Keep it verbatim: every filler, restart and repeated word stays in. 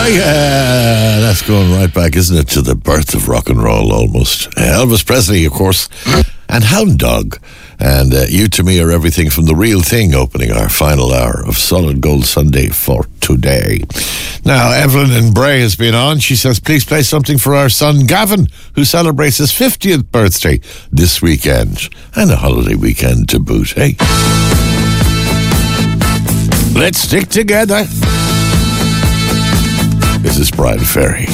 Right, uh, that's going right back, isn't it, to the birth of rock and roll almost. Elvis Presley, of course, and Hound Dog. And uh, You To Me Are Everything from The Real Thing, opening our final hour of Solid Gold Sunday for today. Now, Evelyn in Bray has been on. She says, please play something for our son Gavin, who celebrates his fiftieth birthday this weekend. And a holiday weekend to boot, hey? Let's stick together. This is Brian Ferry.